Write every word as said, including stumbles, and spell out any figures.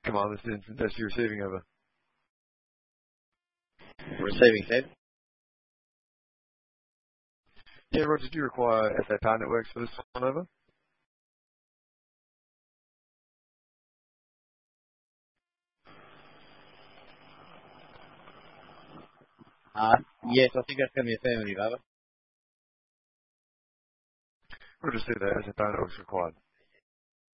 Come on, this is that's your receiving over. Receiving said. Yeah, Roger, do you require S A Power Networks for this one over? Uh, yes, I think that's going to be affirmative, over. Roger, see that S A Power Networks required.